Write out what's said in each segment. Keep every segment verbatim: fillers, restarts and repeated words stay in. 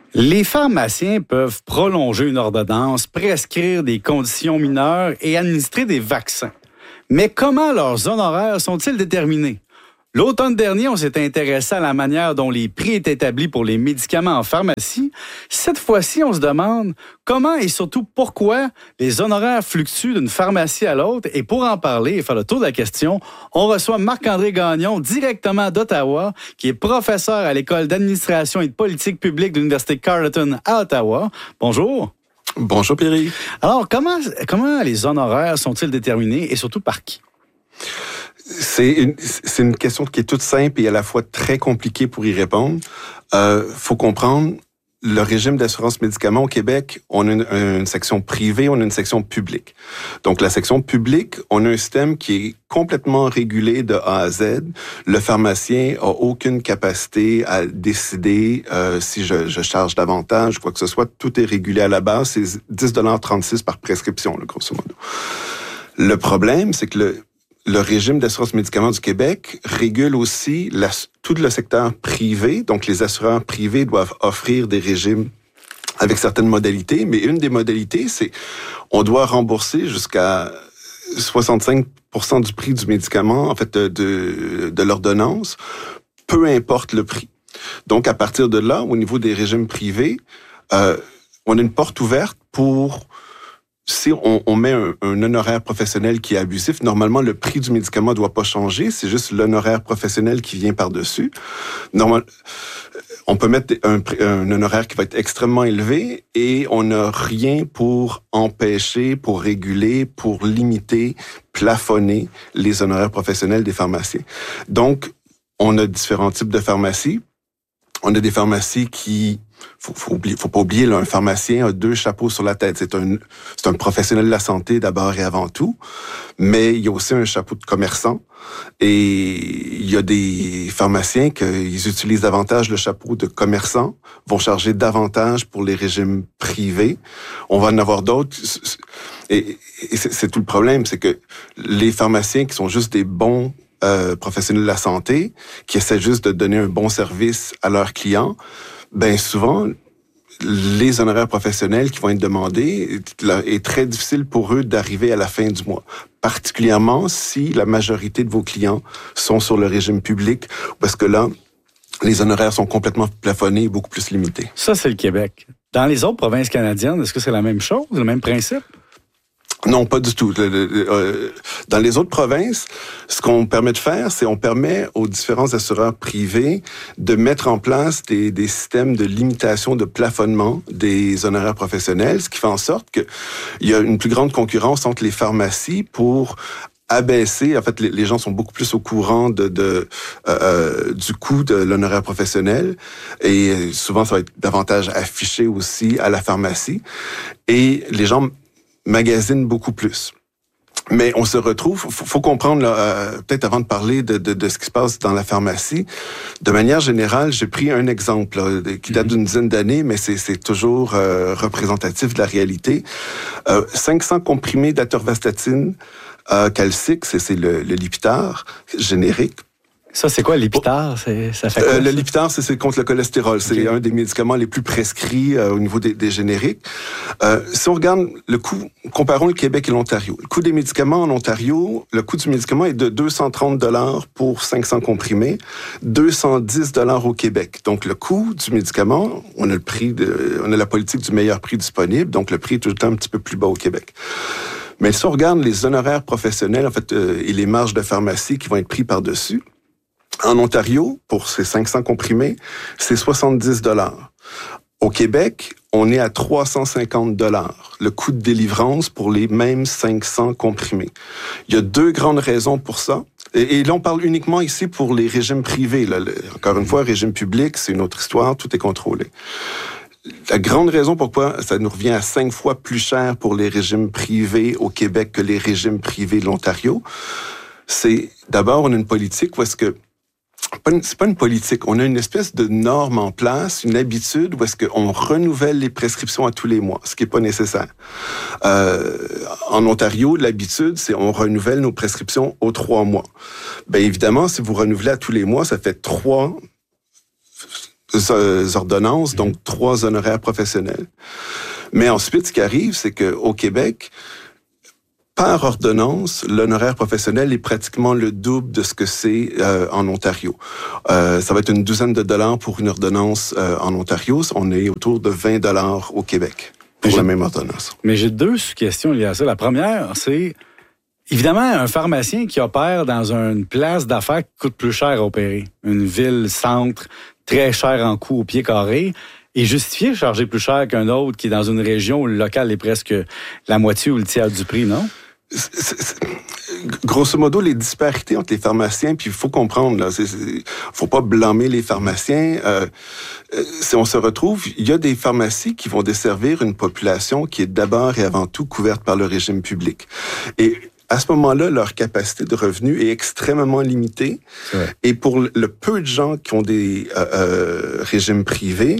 Les pharmaciens peuvent prolonger une ordonnance, prescrire des conditions mineures et administrer des vaccins. Mais comment leurs honoraires sont-ils déterminés? L'automne dernier, on s'est intéressé à la manière dont les prix étaient établis pour les médicaments en pharmacie. Cette fois-ci, on se demande comment et surtout pourquoi les honoraires fluctuent d'une pharmacie à l'autre. Et pour en parler et faire le tour de la question, on reçoit Marc-André Gagnon, directement d'Ottawa, qui est professeur à l'École d'administration et de politique publique de l'Université Carleton à Ottawa. Bonjour. Bonjour, Pierre. Alors, comment, comment les honoraires sont-ils déterminés et surtout par qui? C'est une, c'est une question qui est toute simple et à la fois très compliquée pour y répondre. Euh, faut comprendre, le régime d'assurance médicaments au Québec, on a une, une section privée, on a une section publique. Donc, la section publique, on a un système qui est complètement régulé de A à Z. Le pharmacien a aucune capacité à décider euh, si je, je charge davantage, quoi que ce soit. Tout est régulé à la base. C'est dix dollars trente-six par prescription, là, grosso modo. Le problème, c'est que le Le régime d'assurance médicaments du Québec régule aussi la, tout le secteur privé. Donc, les assureurs privés doivent offrir des régimes avec certaines modalités. Mais une des modalités, c'est on doit rembourser jusqu'à soixante-cinq pour cent du prix du médicament, en fait, de, de, de l'ordonnance, peu importe le prix. Donc, à partir de là, au niveau des régimes privés, euh, on a une porte ouverte pour... Si on, on met un, un honoraire professionnel qui est abusif, normalement, le prix du médicament ne doit pas changer. C'est juste l'honoraire professionnel qui vient par-dessus. Normal, on peut mettre un, un honoraire qui va être extrêmement élevé et on n'a rien pour empêcher, pour réguler, pour limiter, plafonner les honoraires professionnels des pharmaciens. Donc, on a différents types de pharmacies. On a des pharmacies qui... Faut, faut, oublier, faut pas oublier, là, un pharmacien a deux chapeaux sur la tête. C'est un, c'est un professionnel de la santé d'abord et avant tout, mais il y a aussi un chapeau de commerçant. Et il y a des pharmaciens qui utilisent davantage le chapeau de commerçant, vont charger davantage pour les régimes privés. On va en avoir d'autres. Et, et c'est, c'est tout le problème, c'est que les pharmaciens qui sont juste des bons euh, professionnels de la santé, qui essaient juste de donner un bon service à leurs clients, ben souvent, les honoraires professionnels qui vont être demandés, est très difficile pour eux d'arriver à la fin du mois. Particulièrement si la majorité de vos clients sont sur le régime public, parce que là, les honoraires sont complètement plafonnés et beaucoup plus limités. Ça, c'est le Québec. Dans les autres provinces canadiennes, est-ce que c'est la même chose, le même principe? Non, pas du tout. Dans les autres provinces, ce qu'on permet de faire, c'est on permet aux différents assureurs privés de mettre en place des, des systèmes de limitation, de plafonnement des honoraires professionnels, ce qui fait en sorte qu'il y a une plus grande concurrence entre les pharmacies pour abaisser. En fait, les, les gens sont beaucoup plus au courant de, de euh, du coût de l'honoraire professionnel et souvent, ça va être davantage affiché aussi à la pharmacie. Et les gens magazine beaucoup plus. Mais on se retrouve, faut, faut comprendre, là, euh, peut-être avant de parler de, de, de ce qui se passe dans la pharmacie, de manière générale, j'ai pris un exemple là, qui date d'une dizaine d'années, mais c'est, c'est toujours euh, représentatif de la réalité. Euh, cinq cents comprimés d'atorvastatine euh, calcique, c'est, c'est le, le Lipitor générique. Ça, c'est quoi, l'Lipitor? C'est, ça fait quoi, euh, le Lipitor, c'est, c'est contre le cholestérol. C'est okay. Un des médicaments les plus prescrits euh, au niveau des, des génériques. Euh, si on regarde le coût, comparons le Québec et l'Ontario. Le coût des médicaments en Ontario, le coût du médicament est de deux cent trente dollars pour cinq cents comprimés, deux cent dix dollars au Québec. Donc, le coût du médicament, on a le prix de, on a la politique du meilleur prix disponible, donc le prix est tout le temps un petit peu plus bas au Québec. Mais si on regarde les honoraires professionnels, en fait, euh, et les marges de pharmacie qui vont être pris par-dessus, en Ontario, pour ces cinq cents comprimés, c'est soixante-dix dollars. Au Québec, on est à trois cent cinquante dollars, le coût de délivrance pour les mêmes cinq cents comprimés. Il y a deux grandes raisons pour ça. Et, et là, on parle uniquement ici pour les régimes privés. Là. Le, encore une fois, régime public, c'est une autre histoire, tout est contrôlé. La grande raison pourquoi ça nous revient à cinq fois plus cher pour les régimes privés au Québec que les régimes privés de l'Ontario, c'est d'abord, on a une politique où est-ce que c'est pas une politique. On a une espèce de norme en place, une habitude où est-ce qu'on renouvelle les prescriptions à tous les mois, ce qui est pas nécessaire. Euh, en Ontario, l'habitude, c'est on renouvelle nos prescriptions aux trois mois. Bien évidemment, si vous renouvelez à tous les mois, ça fait trois... ordonnances, donc trois honoraires professionnels. Mais ensuite, ce qui arrive, c'est qu'au Québec, par ordonnance, l'honoraire professionnel est pratiquement le double de ce que c'est euh, en Ontario. Euh, ça va être une douzaine de dollars pour une ordonnance euh, en Ontario. On est autour de vingt dollars au Québec pour la même ordonnance. Mais j'ai deux questions liées à ça. La première, c'est évidemment un pharmacien qui opère dans une place d'affaires qui coûte plus cher à opérer. Une ville-centre très chère en coût au pied carré. est justifié de charger plus cher qu'un autre qui est dans une région où le local est presque la moitié ou le tiers du prix, non? C'est, c'est, grosso modo, les disparités entre les pharmaciens, puis il faut comprendre, là, c'est, c'est, faut pas blâmer les pharmaciens. Euh, si on se retrouve, il y a des pharmacies qui vont desservir une population qui est d'abord et avant tout couverte par le régime public. Et à ce moment-là, leur capacité de revenu est extrêmement limitée. Ouais. Et pour le peu de gens qui ont des euh, euh, régimes privés,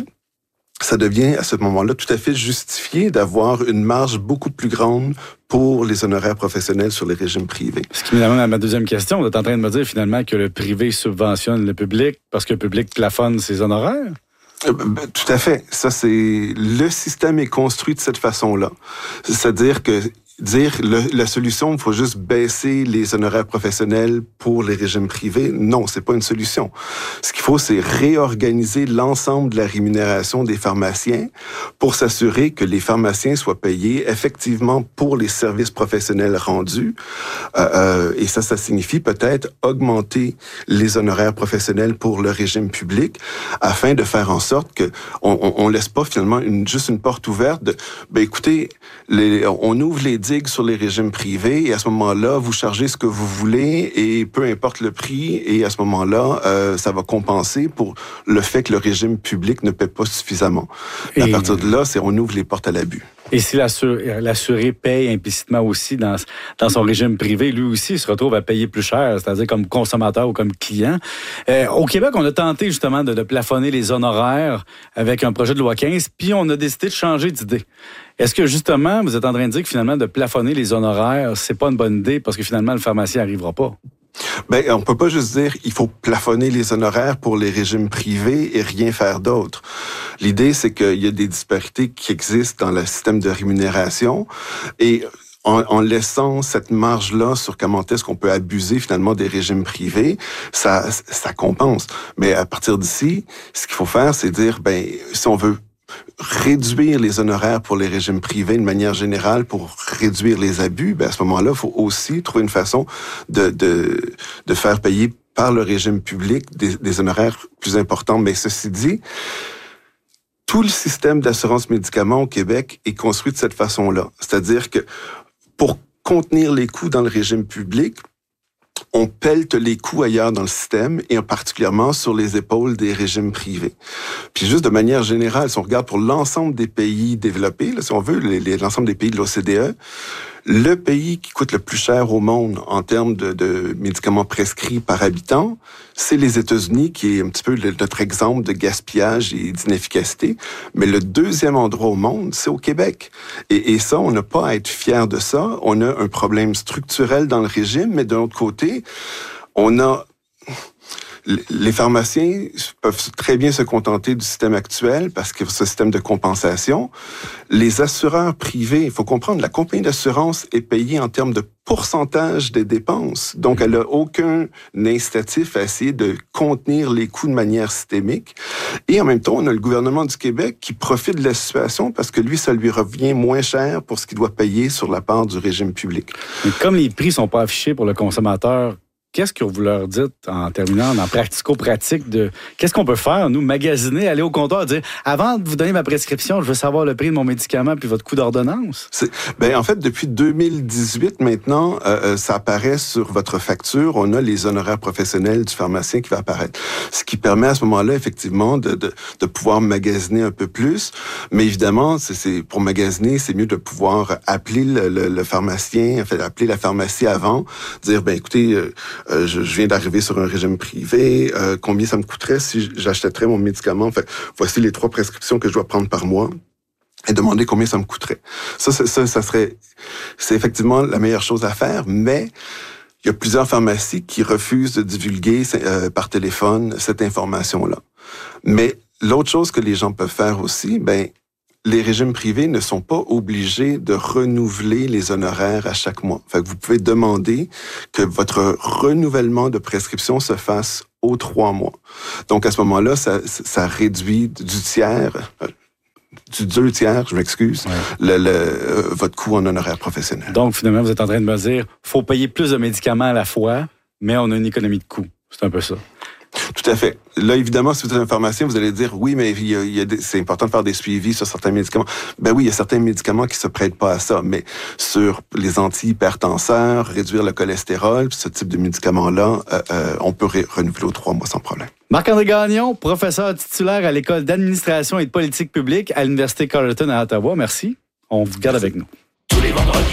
ça devient à ce moment-là tout à fait justifié d'avoir une marge beaucoup plus grande pour les honoraires professionnels sur les régimes privés. Ce qui m'amène à ma deuxième question. Vous êtes en train de me dire finalement que le privé subventionne le public parce que le public plafonne ses honoraires? Euh, ben, tout à fait. Ça, c'est le système est construit de cette façon-là. C'est-à-dire que dire le, la solution, il faut juste baisser les honoraires professionnels pour les régimes privés. Non, c'est pas une solution. Ce qu'il faut, c'est réorganiser l'ensemble de la rémunération des pharmaciens pour s'assurer que les pharmaciens soient payés effectivement pour les services professionnels rendus. Euh, euh, et ça, ça signifie peut-être augmenter les honoraires professionnels pour le régime public afin de faire en sorte que on, on, on laisse pas finalement une, juste une porte ouverte de, ben écoutez, les, on ouvre les sur les régimes privés et à ce moment-là, vous chargez ce que vous voulez et peu importe le prix et à ce moment-là, euh, ça va compenser pour le fait que le régime public ne paie pas suffisamment. Et à partir de là, c'est on ouvre les portes à l'abus. Et si l'assuré, l'assuré paye implicitement aussi dans, dans son régime privé, lui aussi se retrouve à payer plus cher, c'est-à-dire comme consommateur ou comme client. Euh, au Québec, on a tenté justement de, de plafonner les honoraires avec un projet de loi quinze, puis on a décidé de changer d'idée. Est-ce que justement, vous êtes en train de dire que finalement, de plafonner les honoraires, c'est pas une bonne idée parce que finalement, le pharmacien n'arrivera pas? Ben, on peut pas juste dire il faut plafonner les honoraires pour les régimes privés et rien faire d'autre. L'idée, c'est qu'il y a des disparités qui existent dans le système de rémunération et En, en laissant cette marge-là sur comment est-ce qu'on peut abuser finalement des régimes privés, ça, ça compense. Mais à partir d'ici, ce qu'il faut faire, c'est dire, ben, si on veut réduire les honoraires pour les régimes privés de manière générale pour réduire les abus, ben à ce moment-là, il faut aussi trouver une façon de, de, de faire payer par le régime public des, des honoraires plus importants. Mais ceci dit, tout le système d'assurance médicaments au Québec est construit de cette façon-là. C'est-à-dire que pour contenir les coûts dans le régime public, on pelte les coûts ailleurs dans le système et en particulièrement sur les épaules des régimes privés. Puis juste de manière générale, si on regarde pour l'ensemble des pays développés, là, si on veut, les, les, l'ensemble des pays de l'O C D E, le pays qui coûte le plus cher au monde en termes de, de médicaments prescrits par habitant, c'est les États-Unis, qui est un petit peu le, notre exemple de gaspillage et d'inefficacité. Mais le deuxième endroit au monde, c'est au Québec. Et, et ça, on n'a pas à être fier de ça. On a un problème structurel dans le régime, mais d'un autre côté, on a... Les pharmaciens peuvent très bien se contenter du système actuel parce que ce système de compensation. Les assureurs privés, il faut comprendre, la compagnie d'assurance est payée en termes de pourcentage des dépenses. Donc, elle n'a aucun incitatif à essayer de contenir les coûts de manière systémique. Et en même temps, on a le gouvernement du Québec qui profite de la situation parce que lui, ça lui revient moins cher pour ce qu'il doit payer sur la part du régime public. Mais comme les prix ne sont pas affichés pour le consommateur, qu'est-ce que vous leur dites en terminant, en pratico-pratique de qu'est-ce qu'on peut faire, nous, magasiner, aller au comptoir, dire avant de vous donner ma prescription, je veux savoir le prix de mon médicament puis votre coût d'ordonnance? C'est, ben, en fait, depuis deux mille dix-huit, maintenant, euh, ça apparaît sur votre facture. On a les honoraires professionnels du pharmacien qui va apparaître. Ce qui permet à ce moment-là, effectivement, de, de, de pouvoir magasiner un peu plus. Mais évidemment, c'est, c'est, pour magasiner, c'est mieux de pouvoir appeler le, le, le pharmacien, en fait, appeler la pharmacie avant, dire, ben, écoutez, euh, Euh, je, je viens d'arriver sur un régime privé. Euh, combien ça me coûterait si j'achèterais mon médicament? Enfin, voici les trois prescriptions que je dois prendre par mois. Et demander combien ça me coûterait. Ça, ça, ça, ça serait, c'est effectivement la meilleure chose à faire, mais il y a plusieurs pharmacies qui refusent de divulguer euh, par téléphone cette information-là. Mais l'autre chose que les gens peuvent faire aussi, ben, les régimes privés ne sont pas obligés de renouveler les honoraires à chaque mois. Fait que vous pouvez demander que votre renouvellement de prescription se fasse aux trois mois. Donc, à ce moment-là, ça, ça réduit du tiers, euh, du deux tiers, je m'excuse, ouais. le, le, euh, votre coût en honoraires professionnels. Donc, finalement, vous êtes en train de me dire, faut payer plus de médicaments à la fois, mais on a une économie de coûts. C'est un peu ça. Tout à fait. Là, évidemment, si vous êtes un pharmacien, vous allez dire, oui, mais il y a, il y a des, c'est important de faire des suivis sur certains médicaments. Ben oui, il y a certains médicaments qui se prêtent pas à ça, mais sur les antihypertenseurs, réduire le cholestérol, ce type de médicaments-là, euh, euh, on peut ré- renouveler aux trois mois sans problème. Marc-André Gagnon, professeur titulaire à l'École d'administration et de politique publique à l'Université Carleton à Ottawa. Merci. On vous garde Merci. Avec nous. Tous les vendredis.